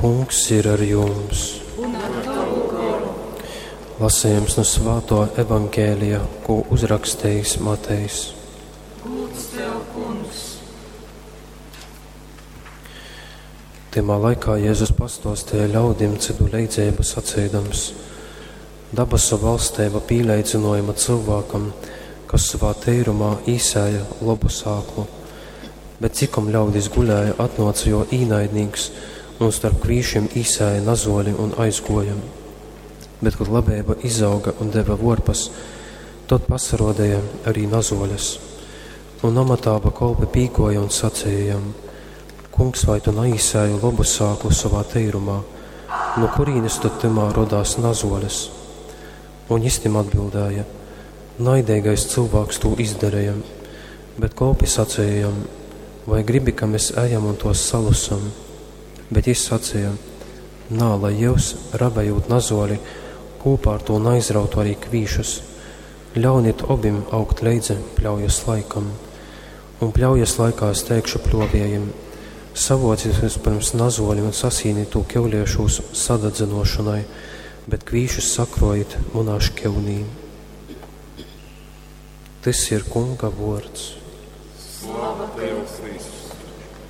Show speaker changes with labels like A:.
A: Kungs ir ar jums. Lasījums no Svētā evaņģēlija, ko uzrakstījis Matejs.
B: Lūdz tev, Kungs.
A: Timā laikā Jēzus pastāstīja ļaudim citu līdzību sacīdams: Dabasu valstība pīleidzinojama cilvēkam, kas savā tīrumā īsēja labu sāklu, bet cikom ļaudis guļēja atnāca jo īnaidnīgs un starp kvīšiem īsēja nazoli un aizgoja. Bet, kad labība izauga un deva vorpas, tad pasarodēja arī nazoles. Un amatāba kolpe pīkoja un sacījām: Kungs, vai tu neīsēji labu sāklu savā tīrumā? No kurīnes tad timā rodās nazoles? Un īstim atbildēja: Naidīgais cilvēks to izdarīja. Bet kolpi sacījām: Vai gribi, ka mēs ejam un tos salusam? Bet viņš sacīja: Nā, lai jūs, rabējot nazoli, kopā ar to neizrautu arī kvīšus. Ļauniet obim augt leidzi pļaujas laikam. Un pļaujas laikā es teikšu pļovējiem: Savociet pirms nazoli un sasīnīt to ķevliešus sadadzinošanai, bet kvīšus sakrojiet munā šķevnī. Tas ir Kunga vārds.
B: Slava tev, Kristus!